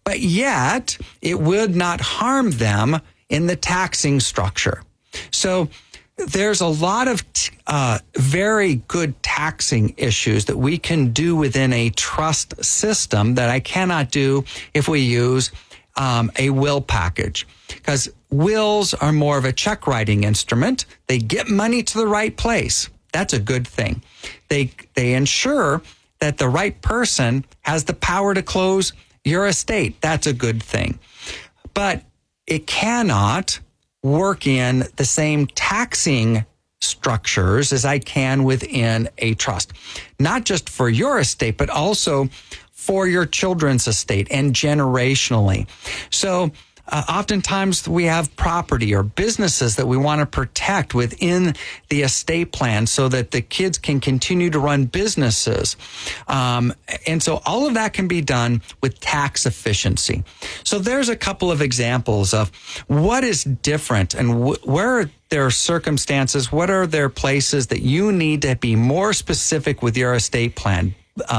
but yet it would not harm them in the taxing structure. So there's a lot of very good taxing issues that we can do within a trust system that I cannot do if we use a will package, because wills are more of a check writing instrument. They get money to the right place. That's a good thing. They ensure that the right person has the power to close your estate. That's a good thing. But it cannot work in the same taxing structures as I can within a trust, not just for your estate, but also for your children's estate and generationally. So oftentimes we have property or businesses that we want to protect within the estate plan so that the kids can continue to run businesses. And so all of that can be done with tax efficiency. So there's a couple of examples of what is different and where are there circumstances, what are there places that you need to be more specific with your estate plan.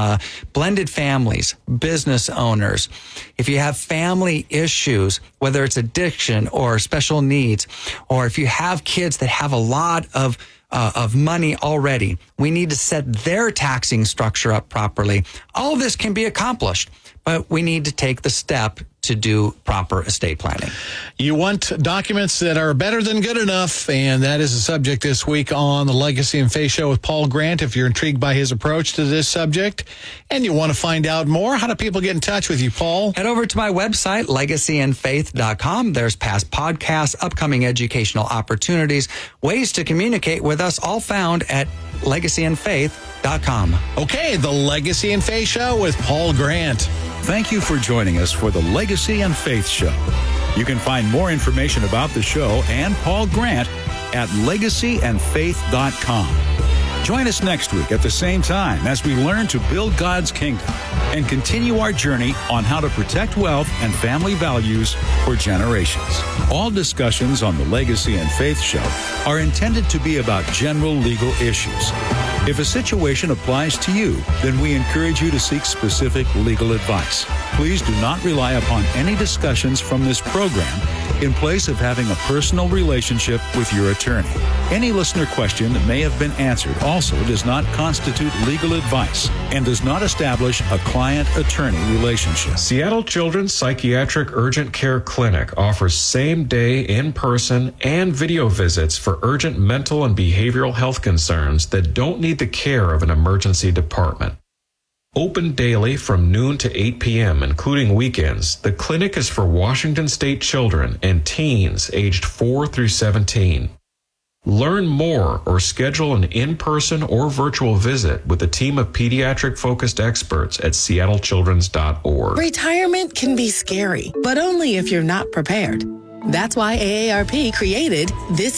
Blended families, business owners, if you have family issues, whether it's addiction or special needs, or if you have kids that have a lot of money already, we need to set their taxing structure up properly. All of this can be accomplished, but we need to take the step to do proper estate planning. You want documents that are better than good enough, and that is the subject this week on the Legacy and Faith Show with Paul Grant. If you're intrigued by his approach to this subject and you want to find out more, how do people get in touch with you, Paul? Head over to my website, legacyandfaith.com. There's past podcasts, upcoming educational opportunities, ways to communicate with us, all found at legacyandfaith.com. Okay, the Legacy and Faith Show with Paul Grant. Thank you for joining us for the Legacy and Faith Show. You can find more information about the show and Paul Grant at legacyandfaith.com. Join us next week at the same time as we learn to build God's kingdom and continue our journey on how to protect wealth and family values for generations. All discussions on the Legacy and Faith Show are intended to be about general legal issues. If a situation applies to you, then we encourage you to seek specific legal advice. Please do not rely upon any discussions from this program in place of having a personal relationship with your attorney. Any listener question that may have been answered also does not constitute legal advice and does not establish a client-attorney relationship. Seattle Children's Psychiatric Urgent Care Clinic offers same-day, in-person, and video visits for urgent mental and behavioral health concerns that don't need the care of an emergency department. Open daily from noon to 8 p.m., including weekends, the clinic is for Washington State children and teens aged 4 through 17. Learn more or schedule an in-person or virtual visit with a team of pediatric-focused experts at seattlechildrens.org. Retirement can be scary, but only if you're not prepared. That's why AARP created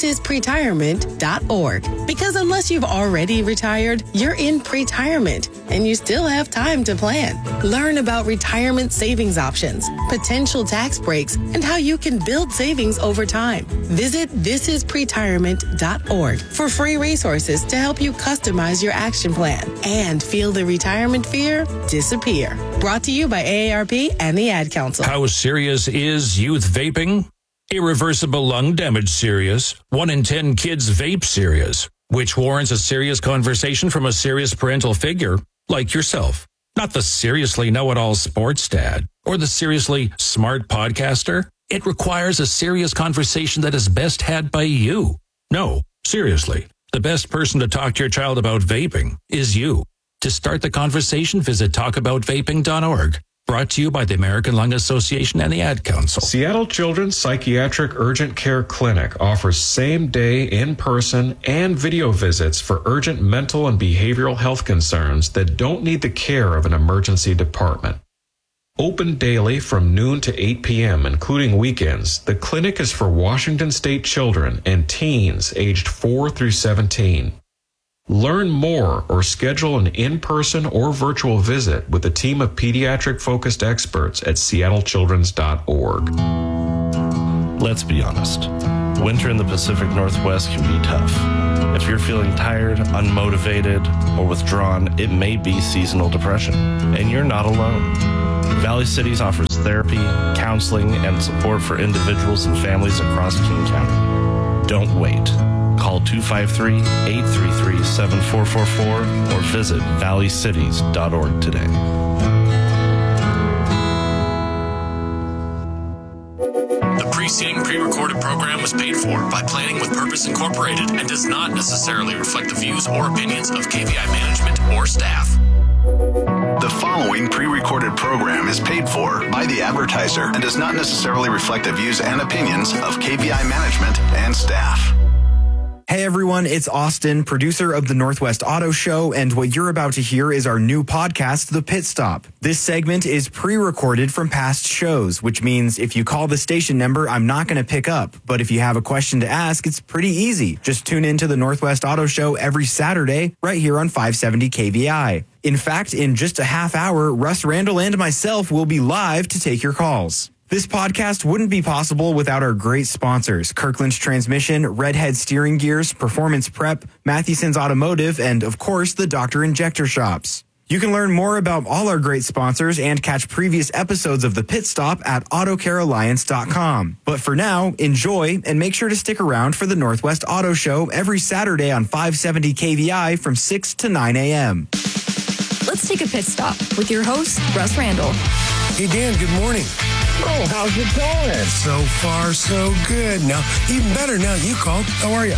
thisispretirement.org. Because unless you've already retired, you're in pretirement and you still have time to plan. Learn about retirement savings options, potential tax breaks, and how you can build savings over time. Visit thisispretirement.org for free resources to help you customize your action plan and feel the retirement fear disappear. Brought to you by AARP and the Ad Council. How serious is youth vaping? Irreversible lung damage serious. 1 in 10 kids vape serious, which warrants a serious conversation from a serious parental figure like yourself. Not the seriously know-it-all sports dad or the seriously smart podcaster. It requires a serious conversation that is best had by you. No, seriously, the best person to talk to your child about vaping is you. To start the conversation, visit talkaboutvaping.org. Brought to you by the American Lung Association and the Ad Council. Seattle Children's Psychiatric Urgent Care Clinic offers same-day, in-person, and video visits for urgent mental and behavioral health concerns that don't need the care of an emergency department. Open daily from noon to 8 p.m., including weekends, the clinic is for Washington State children and teens aged 4 through 17. Learn more or schedule an in-person or virtual visit with a team of pediatric-focused experts at seattlechildrens.org. Let's be honest. Winter in the Pacific Northwest can be tough. If you're feeling tired, unmotivated, or withdrawn, it may be seasonal depression, and you're not alone. Valley Cities offers therapy, counseling, and support for individuals and families across King County. Don't wait. Call 253-833-7444 or visit valleycities.org today. The preceding pre-recorded program was paid for by Planning with Purpose Incorporated and does not necessarily reflect the views or opinions of KVI management or staff. The following pre-recorded program is paid for by the advertiser and does not necessarily reflect the views and opinions of KVI management and staff. Hey everyone, it's Austin, producer of the Northwest Auto Show, and what you're about to hear is our new podcast, The Pit Stop. This segment is pre-recorded from past shows, which means if you call the station number, I'm not going to pick up. But if you have a question to ask, it's pretty easy. Just tune into the Northwest Auto Show every Saturday, right here on 570 KVI. In fact, in just a half hour, Russ Randall and myself will be live to take your calls. This podcast wouldn't be possible without our great sponsors, Kirkland's Transmission, Redhead Steering Gears, Performance Prep, Matheson's Automotive, and of course, the Dr. Injector Shops. You can learn more about all our great sponsors and catch previous episodes of The Pit Stop at AutoCareAlliance.com. But for now, enjoy and make sure to stick around for the Northwest Auto Show every Saturday on 570 KVI from 6 to 9 a.m. Let's take a pit stop with your host, Russ Randall. Hey, Dan, good morning. Oh, how's it going? So far, so good. Now, even better now you called. How are you?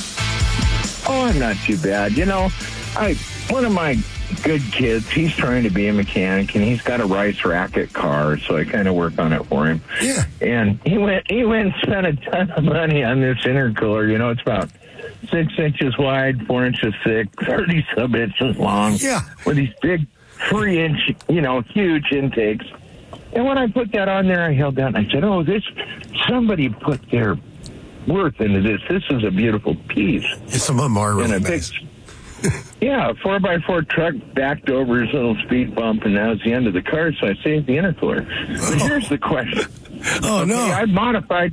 Oh, I'm not too bad. You know, one of my good kids, he's trying to be a mechanic, and he's got a Rice Racket car, so I kind of work on it for him. Yeah. And he went and spent a ton of money on this intercooler. You know, it's about 6 inches wide, 4 inches thick, 30-some inches long. Yeah. With these big 3-inch, huge intakes. And when I put that on there, I held down. I said, somebody put their worth into this. This is a beautiful piece. Some of them are really nice. Yeah, a 4x4 truck backed over his little speed bump, and that was the end of the car, so I saved the intercooler. But here's the question. Oh, no. I modified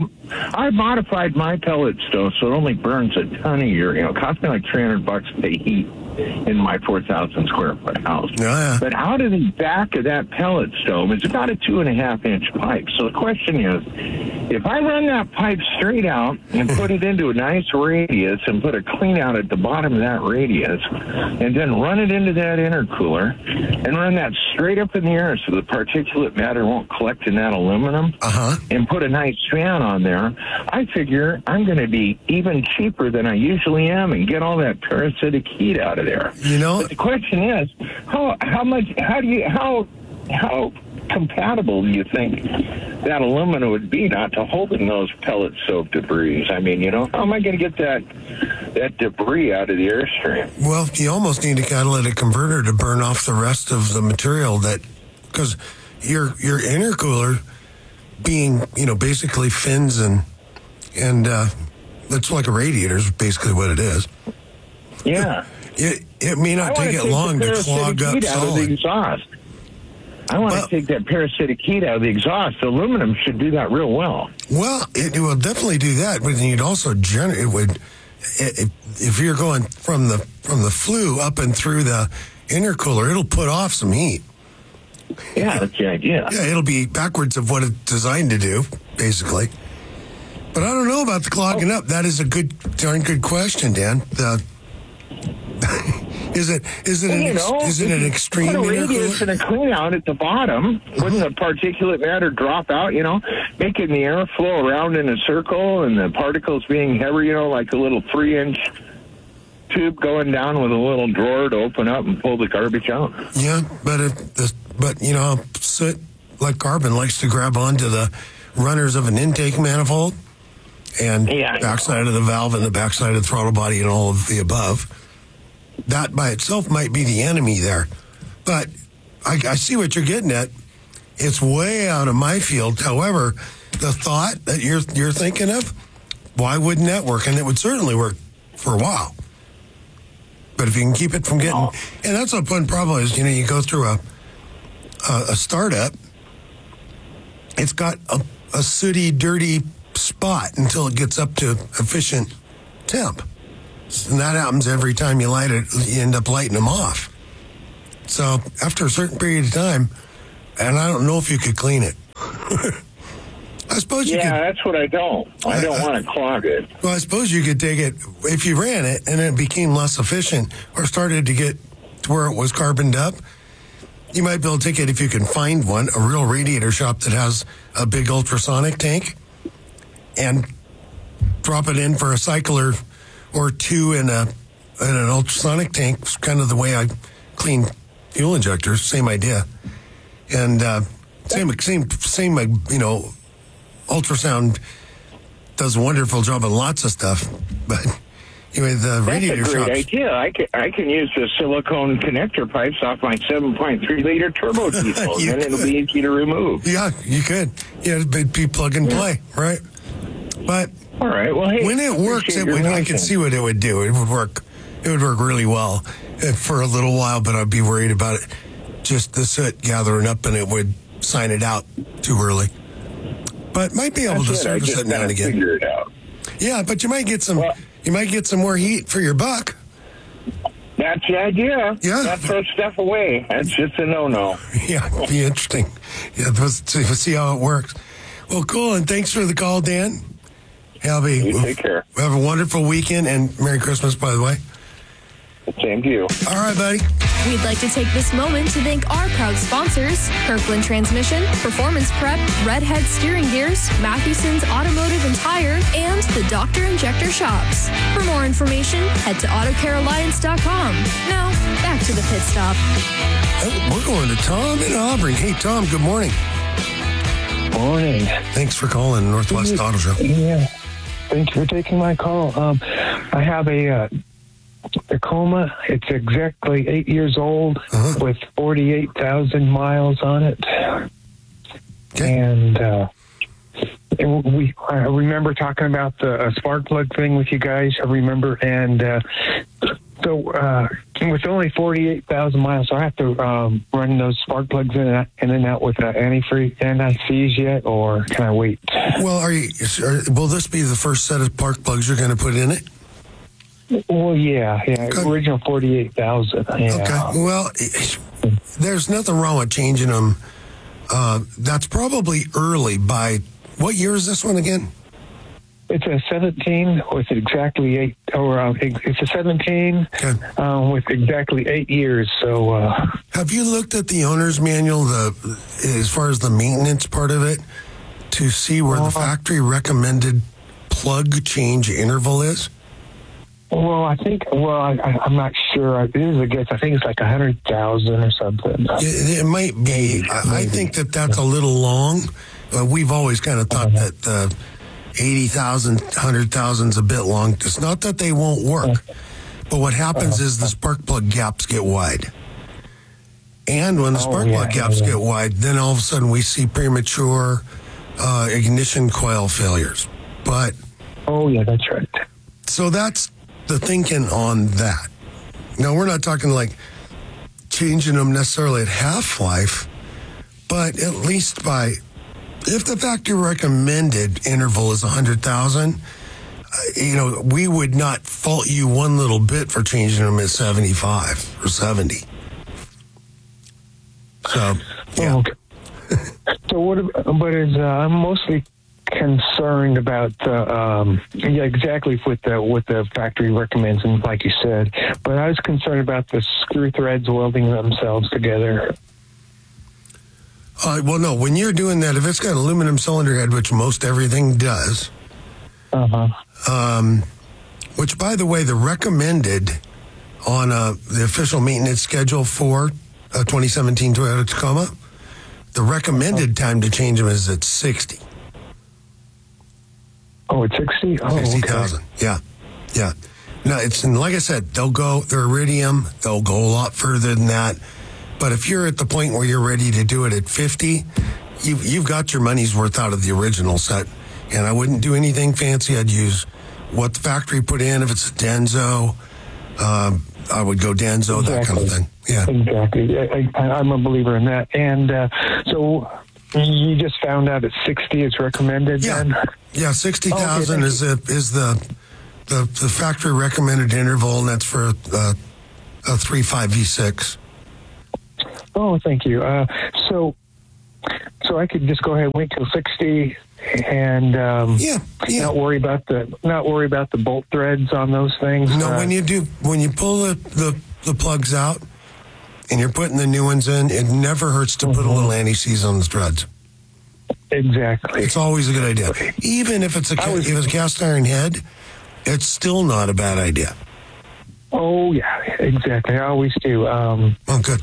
my pellet stove, so it only burns a ton a year. It cost me like $300 to pay heat in my 4,000 square foot house. Yeah. But out of the back of that pellet stove is about a 2.5-inch pipe. So the question is, if I run that pipe straight out and put it into a nice radius and put a clean out at the bottom of that radius and then run it into that intercooler and run that straight up in the air so the particulate matter won't collect in that aluminum and put a nice fan on there, I figure I'm going to be even cheaper than I usually am and get all that parasitic heat out of there. But the question is, how compatible do you think that aluminum would be not to holding those pellet stove debris? I mean, how am I going to get that debris out of the airstream? Well, you almost need to catalytic converter to burn off the rest of the material because your intercooler being, basically fins and it's like a radiator is basically what it is. Yeah. It may not take it long to clog up solid. I want to take that parasitic heat out of the exhaust. The aluminum should do that real well. Well, it will definitely do that, but you'd also if you're going from the flue up and through the intercooler, it'll put off some heat. Yeah, that's the idea. Yeah, it'll be backwards of what it's designed to do, basically. But I don't know about the clogging up. That is a darn good question, Dan. Is it an extreme put a radius and a clean out at the bottom? Wouldn't the particulate matter drop out, making the air flow around in a circle and the particles being heavy, like a little 3-inch tube going down with a little drawer to open up and pull the garbage out? Yeah, but soot, like carbon, likes to grab onto the runners of an intake manifold and backside of the valve and the backside of the throttle body and all of the above. That by itself might be the enemy there. But I see what you're getting at. It's way out of my field. However, the thought that you're thinking of, why wouldn't that work? And it would certainly work for a while. But if you can keep it from getting... And that's a fun problem is, you go through a startup, it's got a sooty, dirty spot until it gets up to efficient temp. And that happens every time you light it, you end up lighting them off. So after a certain period of time, and I don't know if you could clean it. I suppose you could. Yeah, that's what I don't. I don't want to clog it. Well, I suppose you could take it, if you ran it and it became less efficient or started to get to where it was carboned up, you might be able to take it, if you can find one, a real radiator shop that has a big ultrasonic tank, and drop it in for a cycle or two in an ultrasonic tank. It's kind of the way I clean fuel injectors. Same idea. And same, ultrasound does a wonderful job on lots of stuff, but anyway, the radiator shops. That's a great idea. I can use the silicone connector pipes off my 7.3 liter turbo diesel, and then it'll be easy to remove. Yeah, you could. Yeah, it'd be plug and play, right? But all right. Well, hey, when it works, I can see what it would do. It would work. It would work really well for a little while, but I'd be worried about it. Just the soot gathering up, and it would sign it out too early. But might be able to service it now and again. Figure it out. Yeah, but you might get some. You might get some more heat for your buck. That's the idea. Yeah, not throw stuff away. That's just a no-no. Yeah, it'd be interesting. Yeah, we'll see how it works. Well, cool, and thanks for the call, Dan. Albie, you take care. Have a wonderful weekend, and Merry Christmas, by the way. Same to you. All right, buddy. We'd like to take this moment to thank our proud sponsors, Kirkland Transmission, Performance Prep, Redhead Steering Gears, Mathewson's Automotive and Tire, and the Dr. Injector Shops. For more information, head to AutoCareAlliance.com. Now, back to the pit stop. Oh, we're going to Tom in Auburn. Hey, Tom, good morning. Morning. Thanks for calling Northwest Auto Show. Yeah. Thank you for taking my call. I have a Tacoma. It's exactly 8 years old with 48,000 miles on it. Okay. And I remember talking about the spark plug thing with you guys. I remember. And so with only 48,000 miles, so I have to run those spark plugs in and out with anti-seize yet, or can I wait? Well, will this be the first set of spark plugs you're going to put in it? Well, yeah. Okay. Original 48,000. Yeah. Okay. Well, there's nothing wrong with changing them. That's probably early. By what year is this one again? It's a 17 with exactly 8, or it's a 17 with exactly 8 years. So, have you looked at the owner's manual, as far as the maintenance part of it, to see where the factory recommended plug change interval is? Well, I'm not sure. It is a guess. I think it's like 100,000 or something. It might be. I think that's a little long. We've always kind of thought that 80,000, 100,000 is a bit long. It's not that they won't work, but what happens is the spark plug gaps get wide. And when the spark plug gaps get wide, then all of a sudden we see premature ignition coil failures. But that's right. So that's the thinking on that. Now, we're not talking like changing them necessarily at half-life, but at least if the factory recommended interval is 100,000, we would not fault you one little bit for changing them at 75 or 70. So, yeah. Okay. So I'm mostly concerned about exactly what the factory recommends, and like you said, but I was concerned about the screw threads welding themselves together. Well, no, when you're doing that, if it's got aluminum cylinder head, which most everything does, which, by the way, the recommended on the official maintenance schedule for a 2017 Toyota Tacoma, the recommended time to change them is at 60. Oh, it's 60? Oh, 60,000. Okay. Yeah. No, like I said, they're iridium, they'll go a lot further than that. But if you're at the point where you're ready to do it at 50, you've got your money's worth out of the original set. And I wouldn't do anything fancy. I'd use what the factory put in. If it's a Denso, I would go Denso, that kind of thing. Yeah. Exactly. I'm a believer in that. And so you just found out at 60 it's recommended then? Yeah, 60,000 is the factory recommended interval, and that's for a 3.5 V6. Oh, thank you. So So I could just go ahead and wait till 60 and not worry about the bolt threads on those things. No, when you pull the plugs out and you're putting the new ones in, it never hurts to put a little anti-seize on the threads. Exactly. It's always a good idea. Even if it's a cast iron head, it's still not a bad idea. Oh, yeah, exactly. I always do. Good.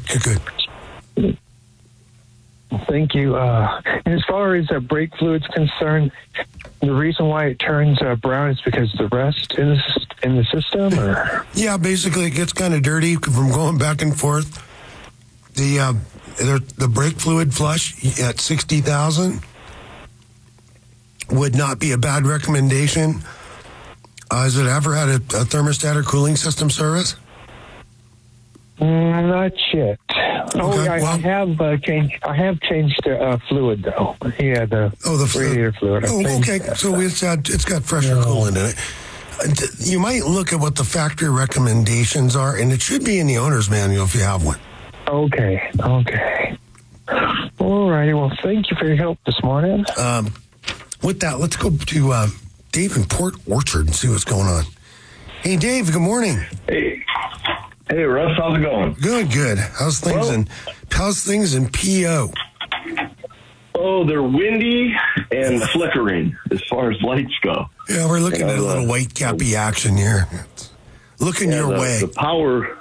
Thank you. And as far as brake fluid's concerned, the reason why it turns brown is because of the rust in the system? Or? Yeah, basically it gets kind of dirty from going back and forth. The brake fluid flush at 60,000 would not be a bad recommendation. Has it ever had a thermostat or cooling system service? Not yet. Okay, I have changed fluid though. Yeah, the radiator fluid. Okay. So it's got fresher coolant in it. You might look at what the factory recommendations are, and it should be in the owner's manual if you have one. Okay. All righty. Well, thank you for your help this morning. With that, let's go to Dave in Port Orchard and see what's going on. Hey, Dave. Good morning. Hey, Russ. How's it going? Good. How's things in PO? Oh, they're windy and flickering as far as lights go. Yeah, we're looking at a little white cappy action here. Looking your way. The power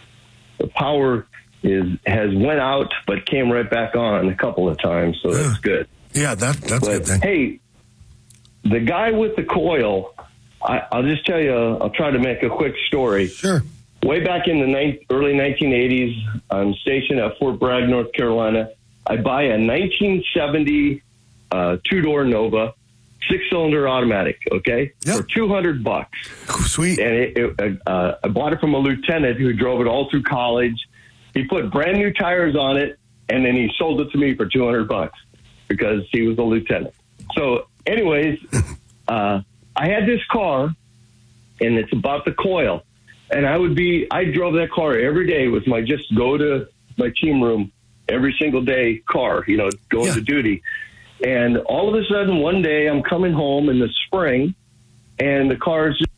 has went out, but came right back on a couple of times, so that's good. Yeah, that's a good thing. Hey, the guy with the coil, I'll just tell you, I'll try to make a quick story. Sure. Way back in the early 1980s, I'm stationed at Fort Bragg, North Carolina. I buy a 1970 two-door Nova, 6-cylinder automatic, okay, for $200. Sweet. And I bought it from a lieutenant who drove it all through college. He put brand new tires on it, and then he sold it to me for $200 because he was a lieutenant. So, anyways, I had this car, and it's about the coil. And I drove that car every day with just go to my team room every single day car, going to duty. And all of a sudden, one day I'm coming home in the spring and the car's just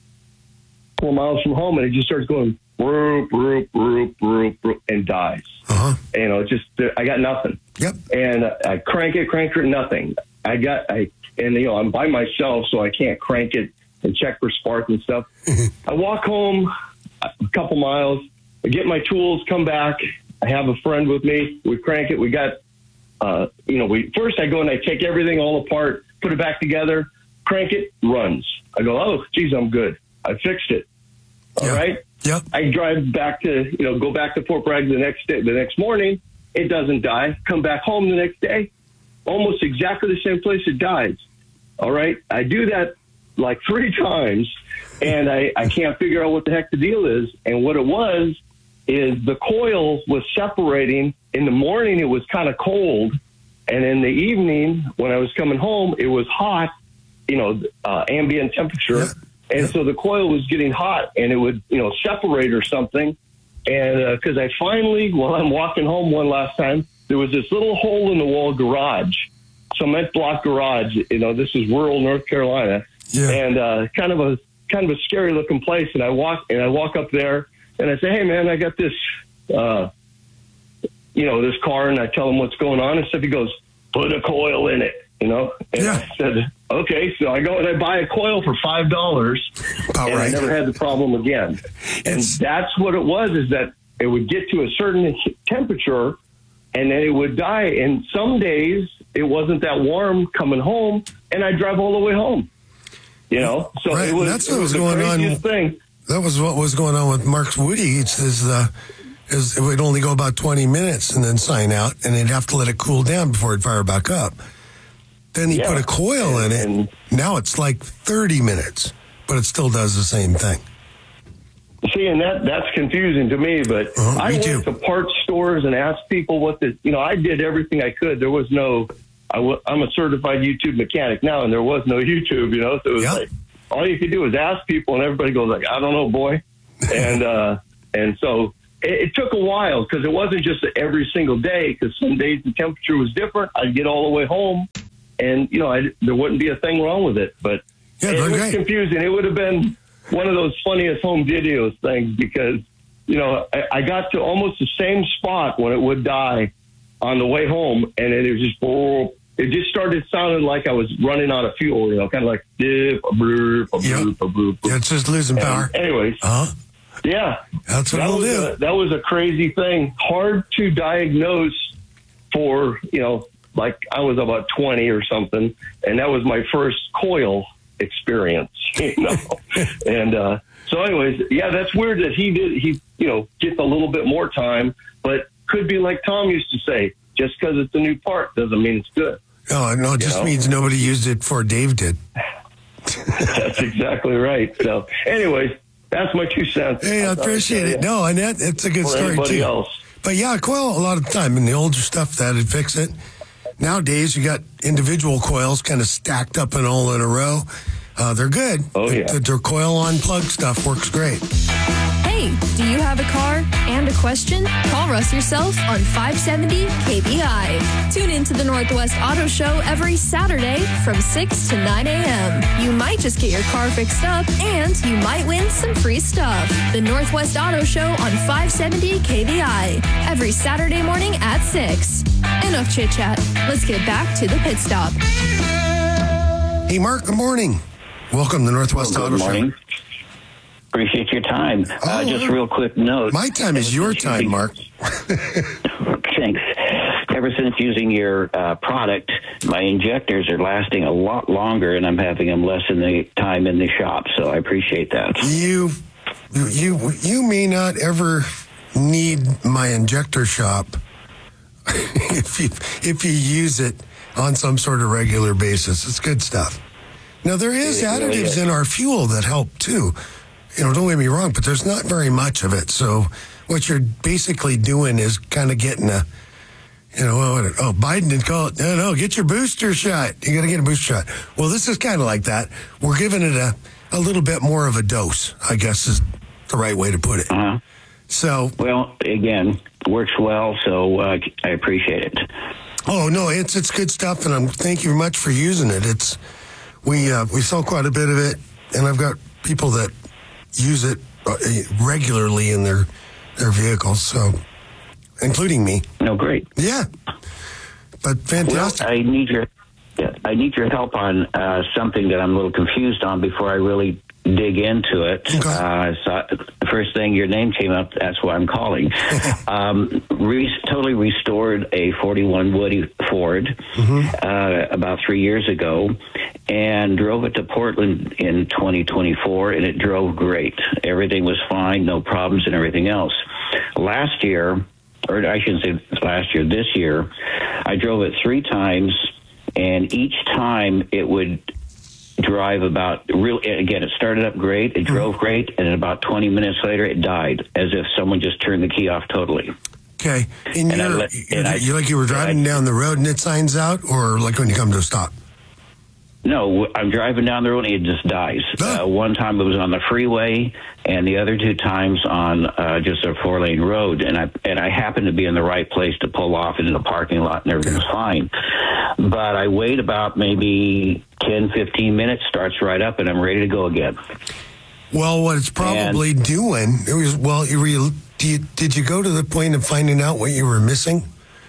a couple miles from home and it just starts going roop, roop, roop, roop, roop, and dies. Uh-huh. I got nothing. Yep. And I crank it, nothing. I'm by myself, so I can't crank it and check for spark and stuff. I walk home a couple miles, I get my tools, come back. I have a friend with me. We crank it. We got, first I go and I take everything all apart, put it back together, crank it, runs. I go, oh, geez, I'm good. I fixed it. All right. Yep. I drive back to, go back to Fort Bragg the next morning. It doesn't die. Come back home the next day. Almost exactly the same place it dies. All right. I do that like 3 times and I can't figure out what the heck the deal is. And what it was is the coil was separating. In the morning, it was kind of cold. And in the evening, when I was coming home, it was hot, ambient temperature. And so the coil was getting hot and it would, separate or something. And because I finally, while I'm walking home one last time, there was this little hole in the wall garage, cement block garage. This is rural North Carolina. Yeah. And kind of a scary looking place. And I walk up there and I say, hey man, I got this, this car, and I tell him what's going on and stuff. He goes, put a coil in it, And I said, okay. So I go and I buy a coil for $5 and I never had the problem again. And that's what it was, is that it would get to a certain temperature and then it would die. And some days it wasn't that warm coming home and I'd drive all the way home. So it was, what was going on. Thing. That was what was going on with Mark's Woody. It would only go about 20 minutes and then sign out, and they'd have to let it cool down before it'd fire back up. Then he put a coil in it. And now it's like 30 minutes, but it still does the same thing. See, and that's confusing to me, but I went to parts stores and asked people what I did everything I could. There was no... I'm a certified YouTube mechanic now, and there was no YouTube, so it was like, all you could do was ask people, and everybody goes like, I don't know, boy. And so it took a while because it wasn't just every single day, because some days the temperature was different. I'd get all the way home and, there wouldn't be a thing wrong with it. But it was confusing. It would have been one of those funniest home videos things because, I got to almost the same spot when it would die on the way home, and it was just started sounding like I was running out of fuel, kind of like dip, a bloop, a bloop, a bloop. Yeah, it's just losing power. Anyways, yeah, that's what it'll do. That was a crazy thing. Hard to diagnose for, like I was about 20 or something, and that was my first coil experience, And so, anyways, that's weird that he gets a little bit more time, but could be like Tom used to say, just because it's a new part doesn't mean it's good. No, it just means nobody used it before Dave did. That's exactly right. So, anyways, that's my 2 cents. Hey, I appreciate it. No, and it's a good story, too. Else. But yeah, coil, a lot of the time, in the older stuff, that'd fix it. Nowadays, you got individual coils kind of stacked up and all in a row. They're good. Oh, yeah. The coil-on plug stuff works great. Hey, do you have a car and a question? Call Russ yourself on 570 KBI. Tune in to the Northwest Auto Show every Saturday from 6 to 9 a.m. You might just get your car fixed up, and you might win some free stuff. The Northwest Auto Show on 570 KBI every Saturday morning at 6. Enough chit-chat. Let's get back to the pit stop. Hey, Mark, good morning. Welcome to the Northwest Auto Show. Appreciate your time. Just real quick note. My time is your time, Mark. Thanks. Ever since using your product, my injectors are lasting a lot longer, and I'm having them less in the time in the shop. So I appreciate that. You may not ever need my injector shop if you use it on some sort of regular basis. It's good stuff. Now, there is additives in our fuel that help, too. Don't get me wrong, but there's not very much of it. So what you're basically doing is kind of getting Biden didn't call it, no, get your booster shot. You got to get a booster shot. Well, this is kind of like that. We're giving it a little bit more of a dose, I guess is the right way to put it. Uh-huh. So. Well, again, works well, so I appreciate it. Oh, no, it's good stuff, and thank you very much for using it. We sell quite a bit of it, and I've got people that use it regularly in their vehicles, so including me. No, great. Yeah, but fantastic. Well, I need your help on something that I'm a little confused on before I really dig into it. Okay. So the first thing your name came up, that's why I'm calling. Totally restored a 41 Woody Ford about 3 years ago, and drove it to Portland in 2024, and it drove great. Everything was fine, no problems and everything else. Last year, or I shouldn't say last year, this year, I drove it 3 times, and each time it would drive again, it started up great, it drove great, and about 20 minutes later it died, as if someone just turned the key off totally. Okay. You were driving down the road and it signs out, or like when you come to a stop? No, I'm driving down the road and it just dies. One time it was on the freeway, and the other 2 times on just a 4-lane road. And I happened to be in the right place to pull off into the parking lot, and everything was fine. But I wait about maybe 10, 15 minutes, starts right up, and I'm ready to go again. Well, what it's probably doing, did you go to the point of finding out what you were missing?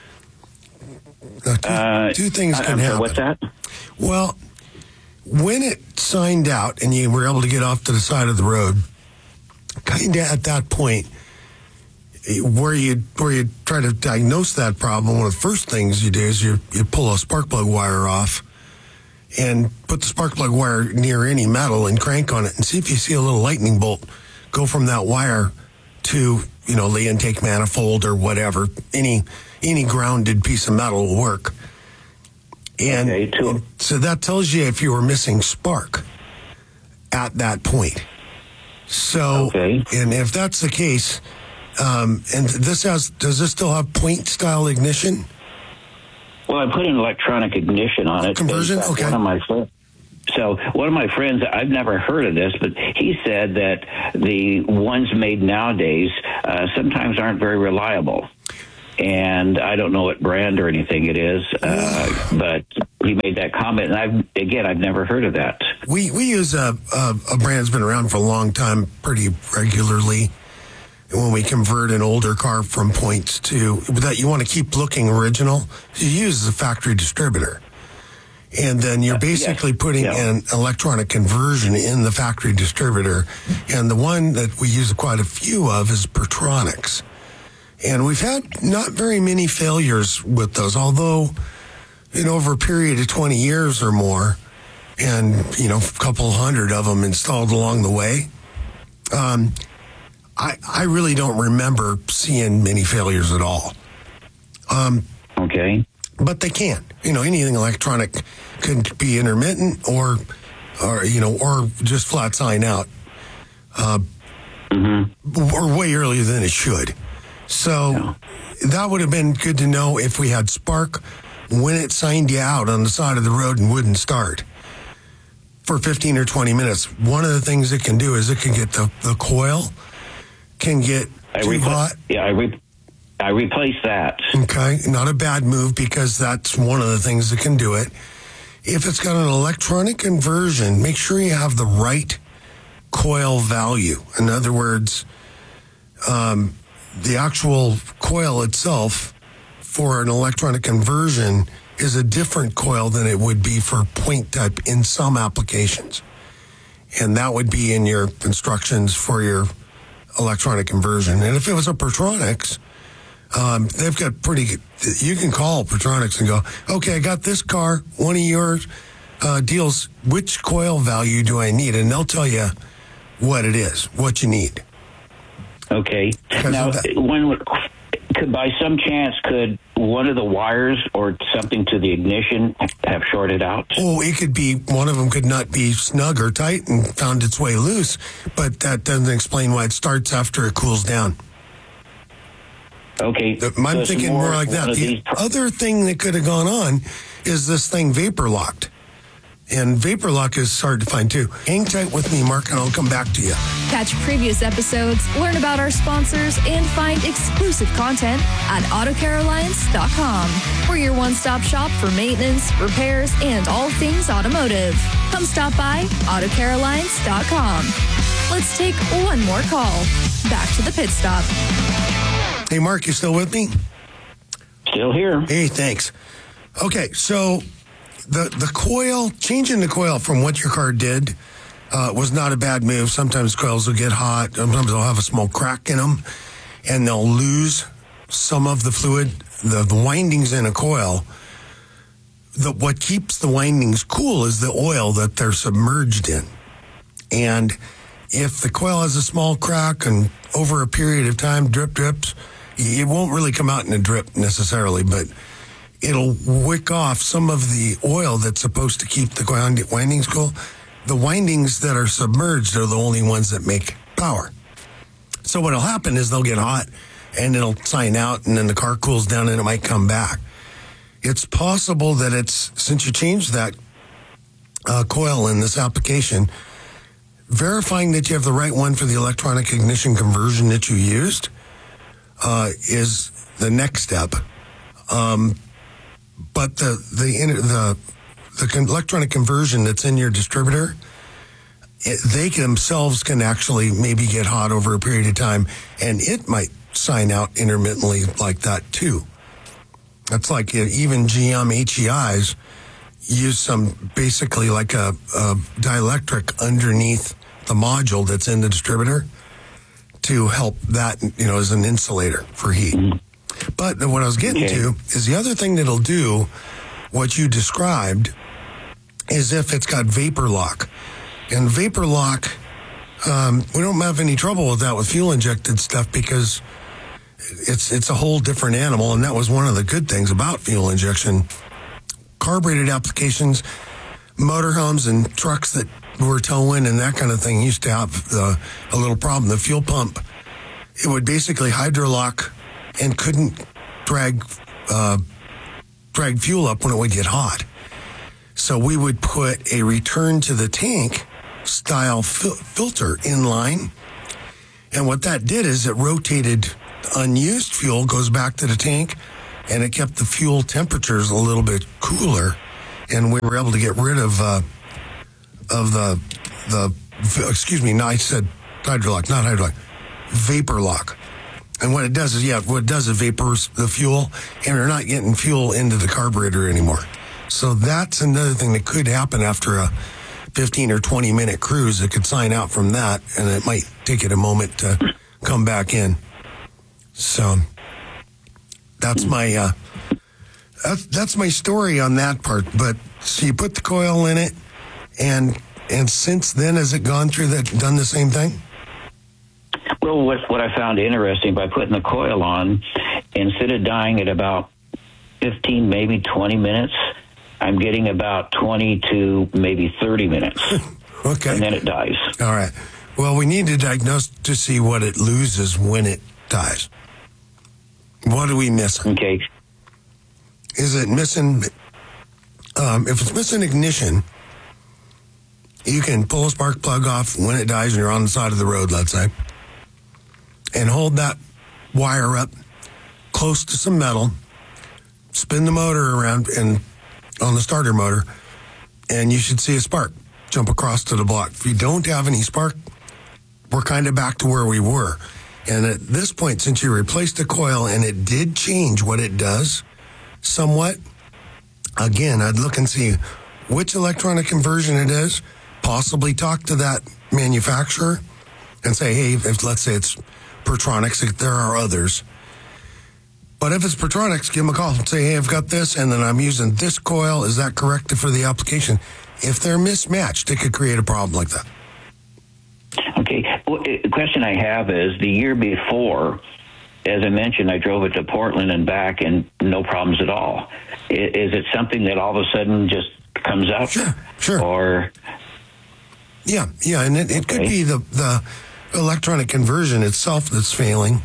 Two things can happen. What's that? Well, when it signed out and you were able to get off to the side of the road, kind of at that point, where you try to diagnose that problem, one of the first things you do is you pull a spark plug wire off and put the spark plug wire near any metal and crank on it and see if you see a little lightning bolt go from that wire to, the intake manifold or whatever. Any grounded piece of metal will work. And so that tells you if you were missing spark at that point. So, and if that's the case, and does this still have point style ignition? Well, I put an electronic ignition on it. Conversion? Okay. One of my So one of my friends, I've never heard of this, but he said that the ones made nowadays sometimes aren't very reliable. And I don't know what brand or anything it is, but he made that comment. And I've never heard of that. We use a brand that's been around for a long time pretty regularly. When we convert an older car from points to that, you want to keep looking original. You use the factory distributor. And then you're basically putting an electronic conversion in the factory distributor. And the one that we use quite a few of is Pertronix. And we've had not very many failures with those, although in over a period of 20 years or more, and, a couple hundred of them installed along the way, I really don't remember seeing many failures at all. Okay. But they can. Anything electronic could be intermittent or just flat sign out. Or way earlier than it should. So that would have been good to know if we had spark when it signed you out on the side of the road and wouldn't start for 15 or 20 minutes. One of the things it can do is it can get the coil can get too hot. Yeah, I replaced that. Okay, not a bad move because that's one of the things that can do it. If it's got an electronic conversion, make sure you have the right coil value. In other words, the actual coil itself for an electronic conversion is a different coil than it would be for point type in some applications. And that would be in your instructions for your electronic conversion. And if it was a Pertronix, they've got you can call Pertronix and go, okay, I got this car, one of your deals, which coil value do I need? And they'll tell you what it is, what you need. Okay. Now, by some chance, could one of the wires or something to the ignition have shorted out? Oh, it could be, one of them could not be snug or tight and found its way loose, but that doesn't explain why it starts after it cools down. Okay. I'm thinking more like that. The other thing that could have gone on is this thing vapor locked. And vapor lock is hard to find too. Hang tight with me, Mark, and I'll come back to you. Catch previous episodes, learn about our sponsors, and find exclusive content at AutoCareAlliance.com. We're your one-stop shop for maintenance, repairs, and all things automotive. Come stop by AutoCareAlliance.com. Let's take one more call. Back to the pit stop. Hey, Mark, you still with me? Still here. Hey, thanks. Okay, so the coil, changing the coil from what your car did was not a bad move. Sometimes coils will get hot. Sometimes they'll have a small crack in them, and they'll lose some of the fluid, the windings in a coil. What keeps the windings cool is the oil that they're submerged in. And if the coil has a small crack and over a period of time drips, it won't really come out in a drip necessarily, but it'll wick off some of the oil that's supposed to keep the windings cool. The windings that are submerged are the only ones that make power. So what'll happen is they'll get hot and it'll sign out, and then the car cools down and it might come back. It's possible that since you changed that coil in this application, verifying that you have the right one for the electronic ignition conversion that you used is the next step. But the electronic conversion that's in your distributor, they themselves can actually maybe get hot over a period of time, and it might sign out intermittently like that too. That's like even GM HEIs use some basically like a dielectric underneath the module that's in the distributor to help that, as an insulator for heat. But what I was getting to is the other thing that'll do what you described is if it's got vapor lock. And vapor lock, we don't have any trouble with that with fuel injected stuff because it's a whole different animal. And that was one of the good things about fuel injection. Carbureted applications, motorhomes and trucks that were towing and that kind of thing used to have a little problem. The fuel pump, it would basically hydrolock and couldn't drag fuel up when it would get hot. So we would put a return to the tank style filter in line. And what that did is it rotated unused fuel, goes back to the tank, and it kept the fuel temperatures a little bit cooler. And we were able to get rid of the I said hydrolock, not hydrolock, vapor lock. And what it does is, what it does is vapors the fuel, and you're not getting fuel into the carburetor anymore. So that's another thing that could happen after a 15 or 20 minute cruise. It could sign out from that, and it might take it a moment to come back in. So that's my that's my story on that part. But so you put the coil in it, and since then, has it done the same thing? Well, what I found interesting, by putting the coil on, instead of dying at about 15, maybe 20 minutes, I'm getting about 20 to maybe 30 minutes. Okay. And then it dies. All right. Well, we need to diagnose to see what it loses when it dies. What are we missing? Okay. Is it missing... if it's missing ignition, you can pull a spark plug off when it dies and you're on the side of the road, let's say, and hold that wire up close to some metal, spin the motor around and on the starter motor, and you should see a spark jump across to the block. If you don't have any spark, we're kind of back to where we were. And at this point, since you replaced the coil and it did change what it does somewhat, again, I'd look and see which electronic conversion it is, possibly talk to that manufacturer and say, hey, let's say it's Pertronix, there are others. But if it's Pertronix, give them a call and say, hey, I've got this, and then I'm using this coil. Is that correct for the application? If they're mismatched, it could create a problem like that. Okay. Well, the question I have is, the year before, as I mentioned, I drove it to Portland and back and no problems at all. Is it something that all of a sudden just comes up? Sure. Or... Yeah, and it could be the electronic conversion itself that's failing.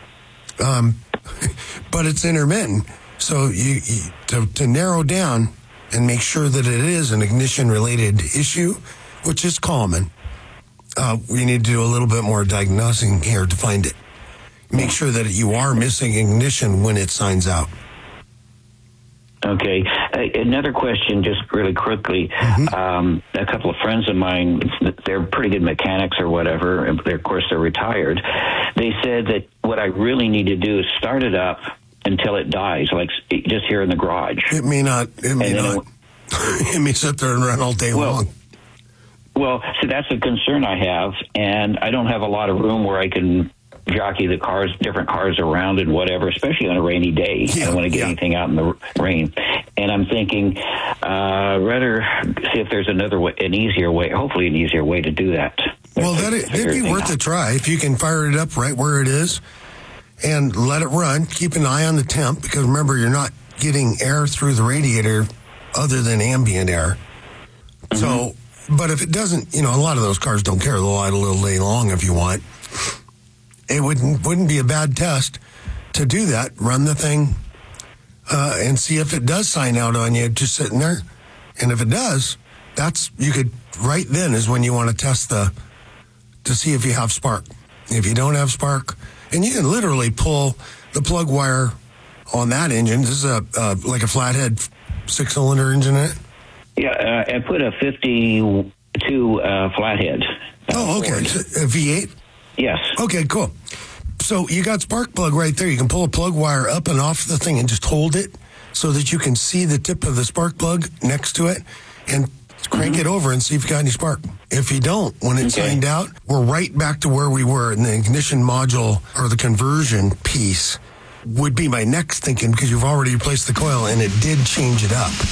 But it's intermittent. So you to narrow down and make sure that it is an ignition-related issue, which is common, we need to do a little bit more diagnosing here to find it. Make sure that you are missing ignition when it signs out. Okay. Another question, just really quickly. Mm-hmm. A couple of friends of mine, they're pretty good mechanics or whatever. Of course, they're retired. They said that what I really need to do is start it up until it dies, like just here in the garage. It may not. It may sit there and run all day long. Well, see, that's a concern I have, and I don't have a lot of room where I can jockey the cars, different cars around and whatever, especially on a rainy day. I don't want to get anything out in the rain. And I'm thinking, rather see if there's another way, hopefully an easier way to do that. Well, that'd be worth a try. If you can fire it up right where it is and let it run, keep an eye on the temp, because remember, you're not getting air through the radiator other than ambient air. Mm-hmm. So, but if it doesn't, a lot of those cars don't care. They'll idle a little day long if you want. It wouldn't be a bad test to do that. Run the thing and see if it does sign out on you just sitting there. And if it does, right then is when you want to test to see if you have spark. If you don't have spark, and you can literally pull the plug wire on that engine. This is like a flathead 6-cylinder engine in it. Yeah, I put a 52 flathead. Oh, okay. A V8? Yes. Okay, cool. So you got spark plug right there. You can pull a plug wire up and off the thing and just hold it so that you can see the tip of the spark plug next to it and crank it over and see if you got any spark. If you don't, when it's signed out, we're right back to where we were in the ignition module, or the conversion piece would be my next thinking, because you've already replaced the coil and it did change it up.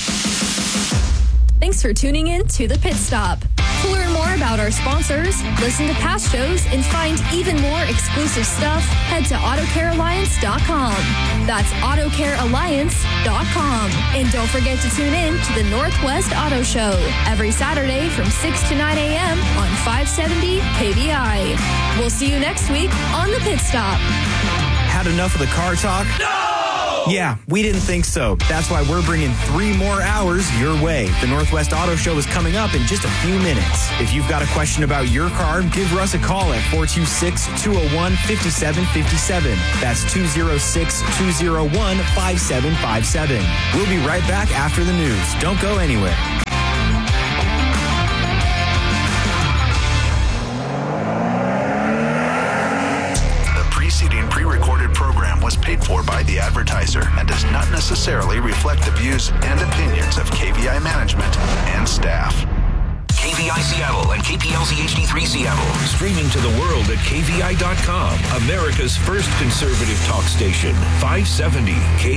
Thanks for tuning in to The Pit Stop. To learn more about our sponsors, listen to past shows, and find even more exclusive stuff, head to AutoCareAlliance.com. That's AutoCareAlliance.com. And don't forget to tune in to the Northwest Auto Show every Saturday from 6 to 9 a.m. on 570 KBI. We'll see you next week on The Pit Stop. Had enough of the car talk? No! Yeah, we didn't think so. That's why we're bringing 3 more hours your way. The Northwest Auto Show is coming up in just a few minutes. If you've got a question about your car, give Russ a call at 426-201-5757. That's 206-201-5757. We'll be right back after the news. Don't go anywhere. Preceding pre-recorded program was paid for by the advertiser and does not necessarily reflect the views and opinions of KVI management and staff. KVI Seattle and KPLZ HD3 Seattle. Streaming to the world at KVI.com. America's first conservative talk station. 570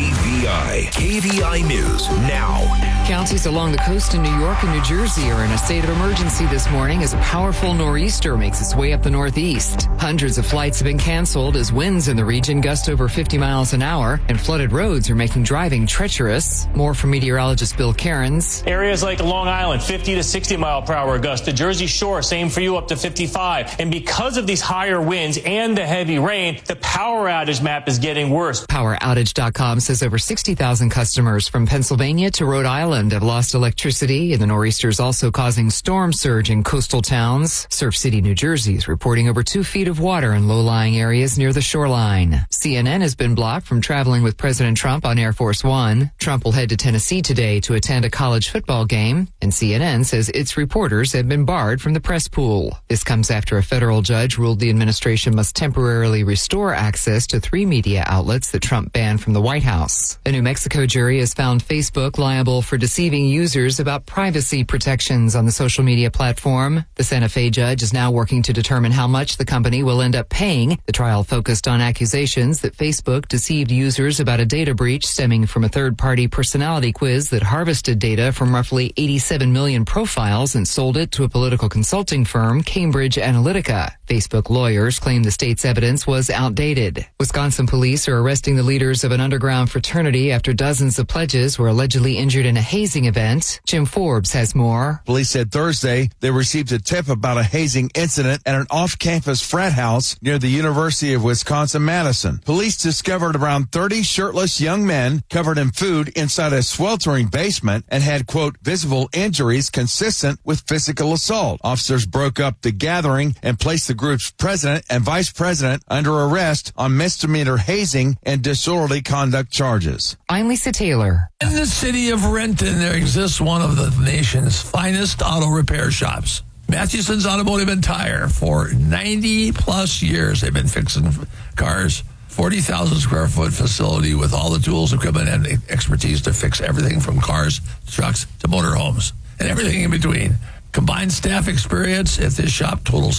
KVI. KVI News now. Counties along the coast in New York and New Jersey are in a state of emergency this morning as a powerful nor'easter makes its way up the northeast. Hundreds of flights have been canceled as winds in the region gust over 50 miles an hour, and flooded roads are making driving treacherous. More from meteorologist Bill Cairns. Areas like Long Island, 50 to 60 mile per hour gusts. The Jersey Shore, same for you, up to 55. And because of these higher winds and the heavy rain, the power outage map is getting worse. PowerOutage.com says over 60,000 customers from Pennsylvania to Rhode Island have lost electricity, and the nor'easter is also causing storm surge in coastal towns. Surf City, New Jersey is reporting over 2 feet of water in low-lying areas near the shoreline. CNN has been blocked from traveling with President Trump on Air Force One. Trump will head to Tennessee today to attend a college football game, and CNN says its reporters have been barred from the press pool. This comes after a federal judge ruled the administration must temporarily restore access to 3 media outlets that Trump banned from the White House. A New Mexico jury has found Facebook liable for deceiving users about privacy protections on the social media platform. The Santa Fe judge is now working to determine how much the company will end up paying. The trial focused on accusations that Facebook deceived users about a data breach stemming from a third-party personality quiz that harvested data from roughly 87 million profiles and sold it to a political consulting firm, Cambridge Analytica. Facebook lawyers claim the state's evidence was outdated. Wisconsin police are arresting the leaders of an underground fraternity after dozens of pledges were allegedly injured in a hazing event. Jim Forbes has more. Police said Thursday they received a tip about a hazing incident at an off-campus frat house near the University of Wisconsin-Madison. Police discovered around 30 shirtless young men covered in food inside a sweltering basement and had, quote, visible injuries consistent with physical assault. Officers broke up the gathering and placed the group's president and vice president under arrest on misdemeanor hazing and disorderly conduct charges. I'm Lisa Taylor. In the city of Renton, there exists one of the nation's finest auto repair shops. Mathewson's Automotive and Tire. For 90 plus years, they've been fixing cars. 40,000 square foot facility with all the tools, equipment, and expertise to fix everything from cars, trucks, to motorhomes, and everything in between. Combined staff experience at this shop totals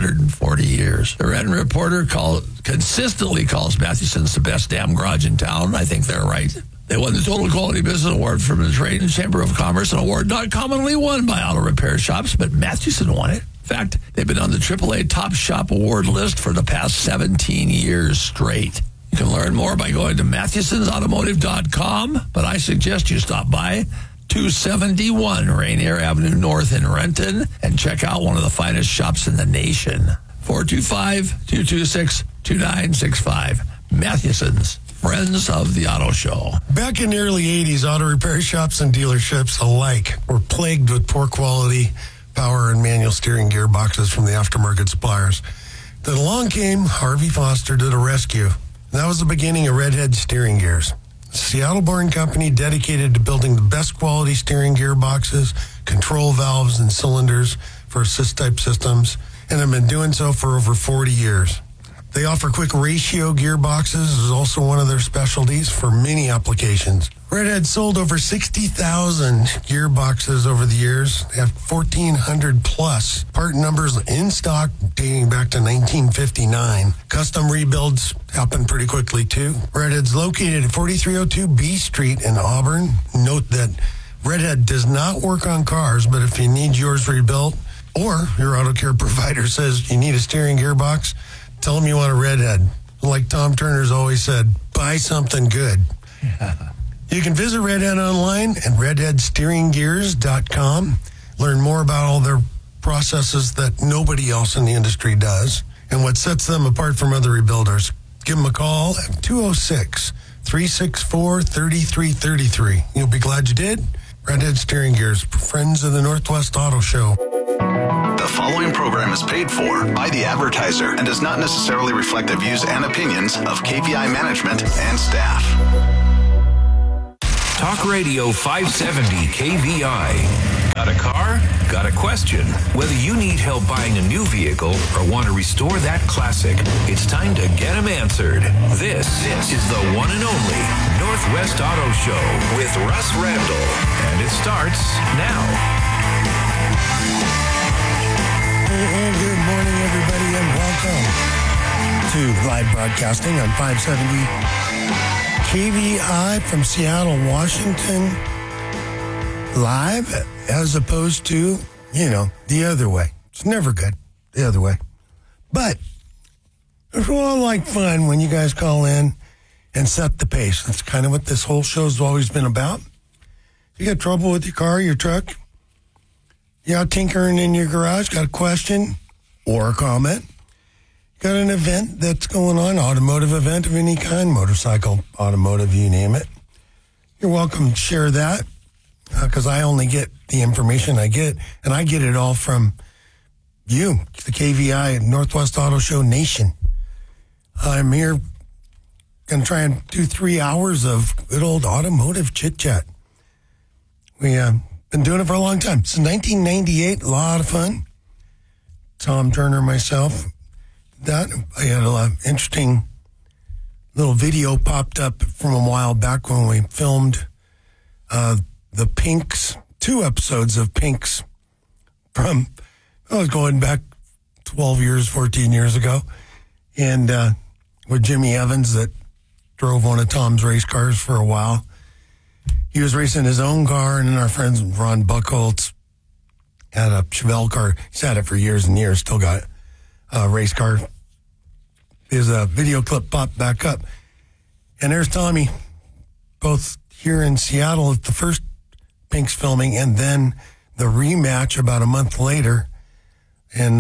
240 years. The Renton Reporter consistently calls Mathewson's the best damn garage in town. I think they're right. They won the Total Quality Business Award from the Trade and Chamber of Commerce, an award not commonly won by auto repair shops, but Mathewson won it. In fact, they've been on the AAA Top Shop Award list for the past 17 years straight. You can learn more by going to Mathewson'sAutomotive.com, but I suggest you stop by 271 Rainier Avenue North in Renton and check out one of the finest shops in the nation. 425-226-2965. Mathewson's, friends of the auto show. Back in the early 80s, auto repair shops and dealerships alike were plagued with poor quality power and manual steering gearboxes from the aftermarket suppliers. Then along came Harvey Foster to the rescue. That was the beginning of Redhead Steering Gears. A Seattle-born company dedicated to building the best quality steering gearboxes, control valves, and cylinders for assist-type systems, and have been doing so for over 40 years. They offer quick ratio gearboxes, is also one of their specialties for many applications. Redhead sold over 60,000 gearboxes over the years. They have 1,400 plus part numbers in stock dating back to 1959. Custom rebuilds happen pretty quickly too. Redhead's located at 4302 B Street in Auburn. Note that Redhead does not work on cars, but if you need yours rebuilt or your auto care provider says you need a steering gearbox, tell them you want a Redhead. Like Tom Turner's always said, buy something good. Yeah. You can visit Redhead online at redheadsteeringgears.com. Learn more about all their processes that nobody else in the industry does and what sets them apart from other rebuilders. Give them a call at 364-3333. You'll be glad you did. Redhead Steering Gears, friends of the Northwest Auto Show. The following program is paid for by the advertiser and does not necessarily reflect the views and opinions of KVI management and staff. Talk Radio 570 KVI. Got a car? Got a question? Whether you need help buying a new vehicle or want to restore that classic, it's time to get them answered. This is the one and only Northwest Auto Show with Russ Randall. And it starts now. And good morning, everybody, and welcome to live broadcasting on 570 KVI from Seattle, Washington. Live as opposed to, the other way. It's never good, the other way. But it's all like fun when you guys call in and set the pace. That's kind of what this whole show's always been about. If you got trouble with your car, your truck, you're out tinkering in your garage, got a question or a comment, got an event that's going on, automotive event of any kind, motorcycle, automotive, you name it. You're welcome to share that because I only get the information I get, and I get it all from you, the KVI Northwest Auto Show Nation. I'm here going to try and do 3 hours of good old automotive chit-chat. We been doing it for a long time. Since 1998, a lot of fun. Tom Turner, myself, that I had a interesting little video popped up from a while back when we filmed the Pinks, 2 episodes of Pinks from, I was going back 12 years, 14 years ago, and with Jimmy Evans that drove one of Tom's race cars for a while. He was racing his own car, and then our friends Ron Buchholz had a Chevelle car. He's had it for years and years, still got it. A race car. His video clip popped back up. And there's Tommy, both here in Seattle at the first Pinks filming, and then the rematch about a month later in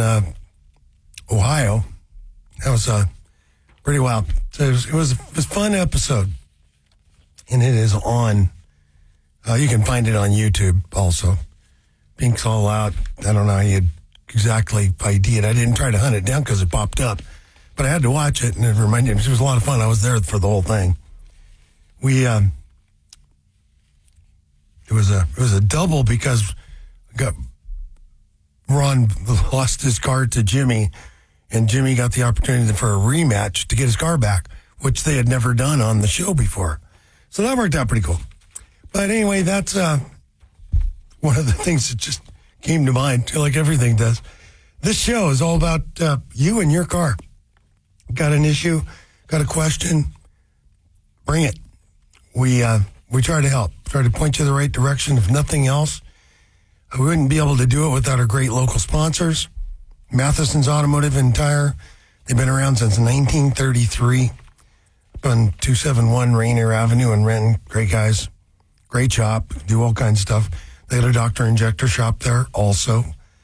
Ohio. That was pretty wild. So it was a fun episode. And it is on... you can find it on YouTube also. Pink's All Out. I don't know how you'd exactly ID it. I didn't try to hunt it down because it popped up. But I had to watch it, and it reminded me. It was a lot of fun. I was there for the whole thing. It was a double because Ron lost his car to Jimmy, and Jimmy got the opportunity for a rematch to get his car back, which they had never done on the show before. So that worked out pretty cool. But anyway, that's one of the things that just came to mind, like everything does. This show is all about you and your car. Got an issue, got a question, bring it. We try to help, try to point you the right direction. If nothing else, we wouldn't be able to do it without our great local sponsors. Matheson's Automotive and Tire. They've been around since 1933 up on 271 Rainier Avenue in Renton. Great guys. Great shop, do all kinds of stuff. They got a Dr. Injector shop there also.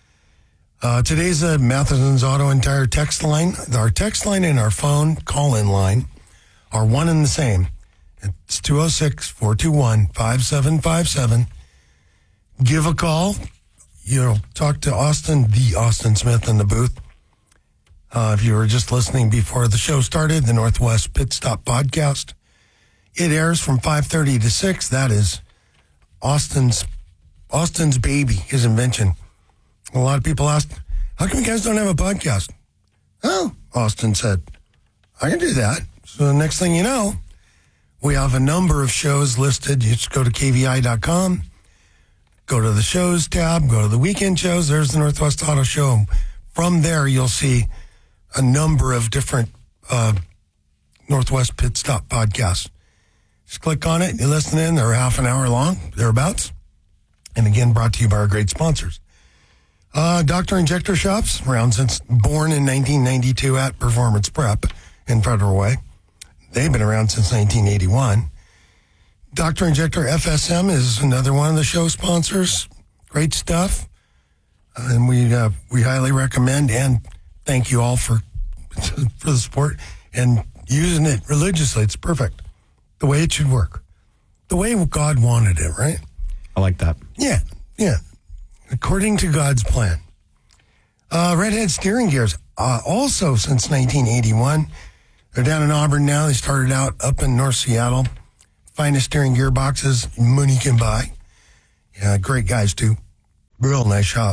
Today's Matheson's Auto and Tire text line. Our text line and our phone call-in line are one and the same. It's 206-421-5757. Give a call. Talk to Austin Smith in the booth. If you were just listening before the show started, the Northwest Pit Stop podcast. It airs from 5:30 to 6. That is Austin's baby, his invention. A lot of people asked, how come you guys don't have a podcast? Oh, Austin said, I can do that. So the next thing you know, we have a number of shows listed. You just go to KVI.com, go to the shows tab, go to the weekend shows. There's the Northwest Auto Show. From there, you'll see a number of different Northwest Pit Stop podcasts. Just click on it, you listen in. They're half an hour long, thereabouts. And again, brought to you by our great sponsors. Dr. Injector Shops, around since born in 1992 at Performance Prep in Federal Way. They've been around since 1981. Dr. Injector FSM is another one of the show sponsors. Great stuff. And we highly recommend and thank you all for the support and using it religiously. It's perfect. the way it should work, the way God wanted it, right? I like that. Yeah. According to God's plan. Redhead steering gears, also since 1981. They're down in Auburn now. They started out up in North Seattle. Finest steering gearboxes money can buy. Yeah, great guys, too. Real nice shop.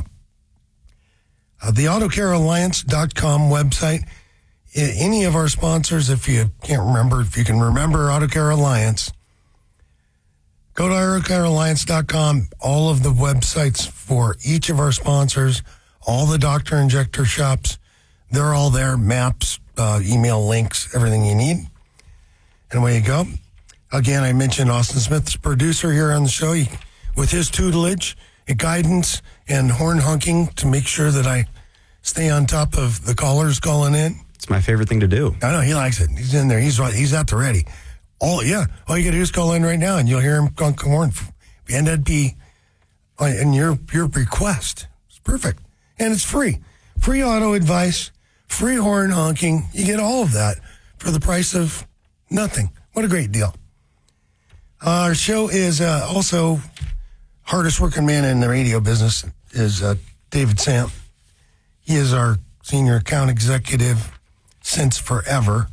The AutoCareAlliance.com website. Any of our sponsors, if you can't remember, if you can remember AutoCare Alliance, go to AutoCareAlliance.com. All of the websites for each of our sponsors, all the doctor injector shops, they're all there. Maps, email links, everything you need. And away you go. Again, I mentioned Austin Smith, the producer here on the show, with his tutelage, guidance, and horn honking to make sure that I stay on top of the callers calling in. It's my favorite thing to do. I know, he likes it. He's in there. He's at the ready. All you got to do is call in right now, and you'll hear him honk horn. And that'd be in your request. It's perfect. And it's free. Free auto advice, free horn honking. You get all of that for the price of nothing. What a great deal. Our show is also hardest working man in the radio business is David Samp. He is our senior account executive since forever.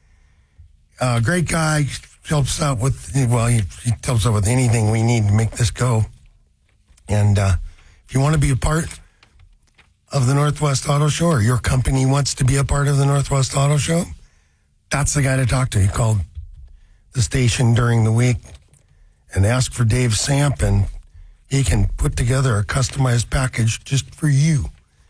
Great guy, helps out with, he helps out with anything we need to make this go. And if you want to be a part of the Northwest Auto Show, or your company wants to be a part of the Northwest Auto Show, that's the guy to talk to. He called the station during the week and ask for Dave Samp, and he can put together a customized package just for you.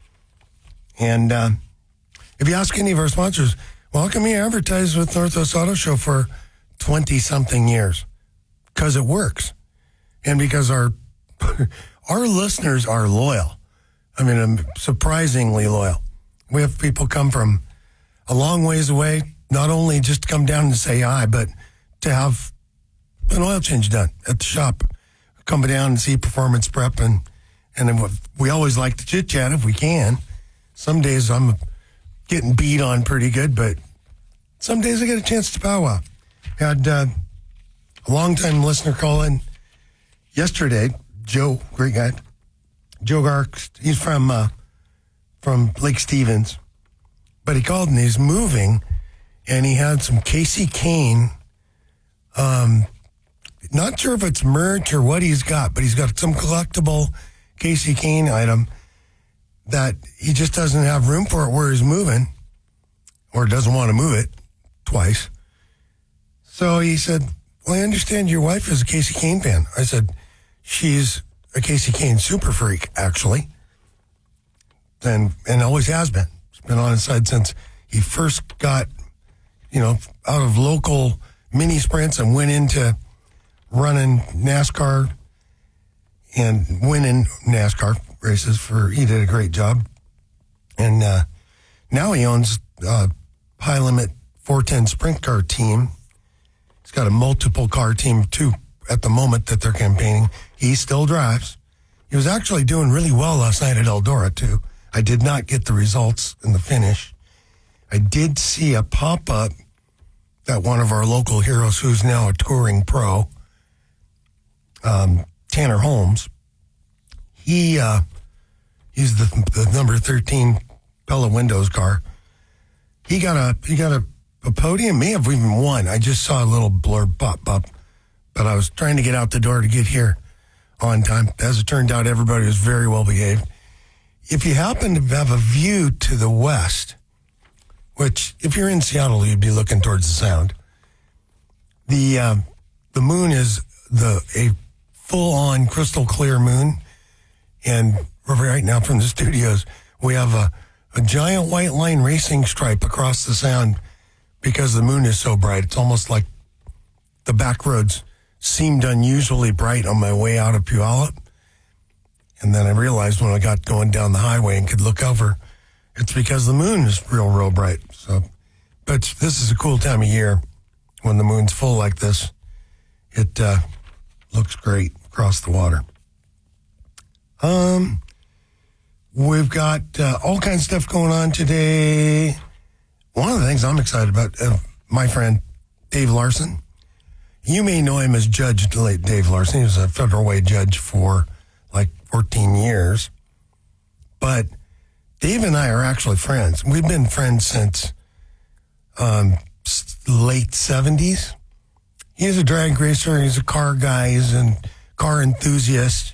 And if you ask any of our sponsors, well, how come you advertise with Northwest Auto Show for 20-something years? Because it works. And because our listeners are loyal. I mean, surprisingly loyal. We have people come from a long ways away, not only just to come down and say hi, but to have an oil change done at the shop. Come down and see Performance Prep, and then we always like to chit-chat if we can. Some days I'm getting beat on pretty good, but some days I get a chance to powwow. Had a long-time listener call in yesterday, Joe, great guy. Joe Gark, he's from Lake Stevens, but he called and he's moving, and he had some Casey Kane. Not sure if it's merch or what he's got, but he's got some collectible Casey Kane item that he just doesn't have room for it where he's moving, or doesn't want to move it twice. So he said, well, I understand your wife is a Casey Kane fan. I said, she's a Casey Kane super freak, actually. And always has been. She's been on his side since he first got, out of local mini sprints and went into running NASCAR and winning NASCAR races he did a great job. And now he owns a high limit 410 sprint car team. He's got a multiple car team too at the moment that they're campaigning. He still drives. He was actually doing really well last night at Eldora too. I did not get the results in the finish. I did see a pop-up that one of our local heroes, who's now a touring pro, Tanner Holmes, he's the number 13 Pella Windows car. He got a podium, may have even won. I just saw a little blurb pop up, but I was trying to get out the door to get here on time. As it turned out, everybody was very well behaved. If you happen to have a view to the west, which if you're in Seattle, you'd be looking towards the Sound. The moon is a full-on crystal clear moon, and right now from the studios, we have a giant white line racing stripe across the Sound because the moon is so bright. It's almost like the back roads seemed unusually bright on my way out of Puyallup. And then I realized when I got going down the highway and could look over, it's because the moon is real bright. So, but this is a cool time of year when the moon's full like this. It looks great across the water. We've got all kinds of stuff going on today. One of the things I'm excited about, my friend Dave Larson, You may know him as Judge Dave Larson. He was a federal way judge for like 14 years. But Dave and I are actually friends. We've been friends since late 70s. He's a drag racer. He's a car guy. He's a car enthusiast.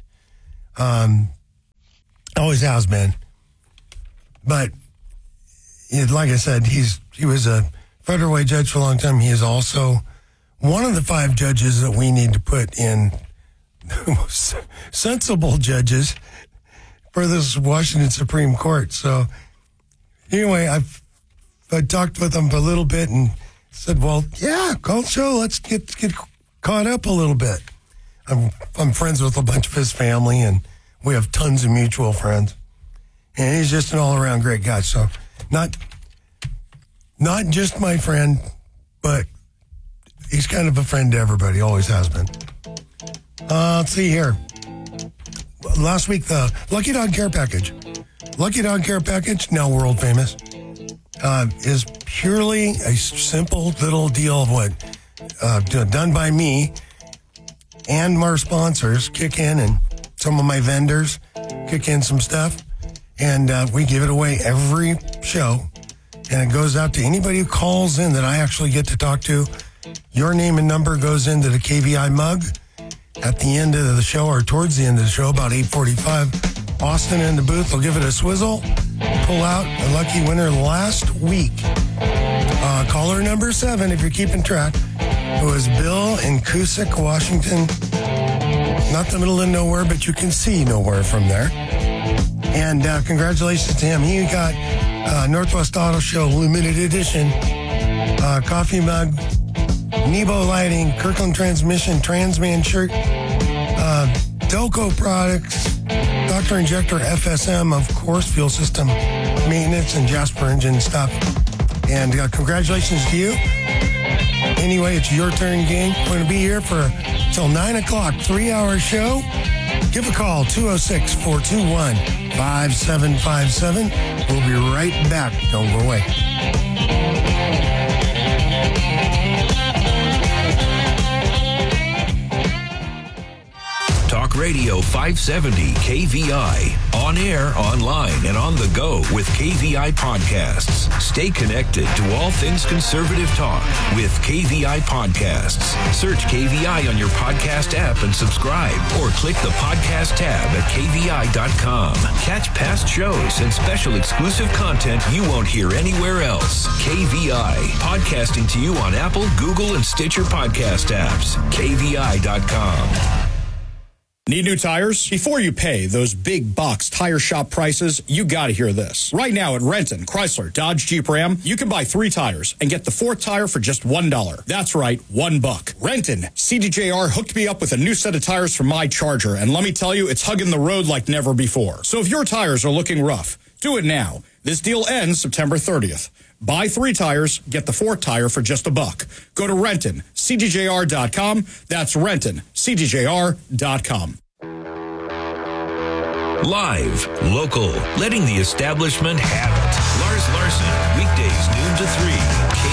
Always has been. But like I said, he was a federal way judge for a long time. He is also one of the 5 judges that we need to put in sensible judges for this Washington Supreme Court. So anyway, I talked with him a little bit and said, well, yeah, call the show. Let's get caught up a little bit. I'm friends with a bunch of his family, and we have tons of mutual friends. And he's just an all-around great guy. So not just my friend, but he's kind of a friend to everybody. Always has been. Let's see here. Last week, the Lucky Dog Care Package. Lucky Dog Care Package, now world famous, is purely a simple little deal of what done by me and our sponsors kick in, and some of my vendors kick in some stuff, and we give it away every show, and it goes out to anybody who calls in that I actually get to talk to. Your name and number goes into the KVI mug at the end of the show, or towards the end of the show, about 8:45. Austin in the booth will give it a swizzle, pull out a lucky winner last week. Caller number 7, if you're keeping track, it was Bill in Cusick, Washington. Not the middle of nowhere, but you can see nowhere from there. And congratulations to him. He got Northwest Auto Show limited edition coffee mug, Nebo Lighting, Kirkland Transmission, Transman shirt, Delco products, Dr. Injector FSM, of course, fuel system maintenance, and Jasper engine stuff. And congratulations to you. Anyway, it's your turn, gang. We're going to be here till 9 o'clock, 3-hour show. Give a call, 206-421-5757. We'll be right back. Don't go away. Talk Radio 570 KVI. On air, online, and on the go with KVI Podcasts. Stay connected to all things conservative talk with KVI Podcasts. Search KVI on your podcast app and subscribe, or click the podcast tab at KVI.com. Catch past shows and special exclusive content you won't hear anywhere else. KVI. Podcasting to you on Apple, Google, and Stitcher podcast apps. KVI.com. Need new tires? Before you pay those big box tire shop prices, you gotta hear this. Right now at Renton, Chrysler, Dodge, Jeep, Ram, you can buy 3 tires and get the 4th tire for just $1. That's right, $1. Renton, CDJR hooked me up with a new set of tires for my Charger, and let me tell you, it's hugging the road like never before. So if your tires are looking rough, do it now. This deal ends September 30th. Buy 3 tires, get the 4th tire for just $1. Go to Renton, CDJR.com. That's Renton, CDJR.com. Live, local, letting the establishment have it. Lars Larson, weekdays noon to 3.